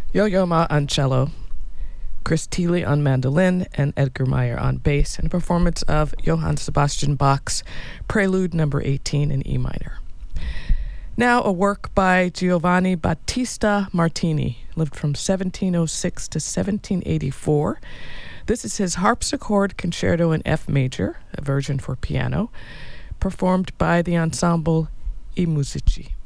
Yo-Yo Ma on cello, Chris Thiele on mandolin, and Edgar Meyer on bass, and a performance of Johann Sebastian Bach's Prelude No. 18 in E minor. Now a work by Giovanni Battista Martini, lived from 1706 to 1784. This is his harpsichord concerto in F major, a version for piano, performed by the ensemble I Musici.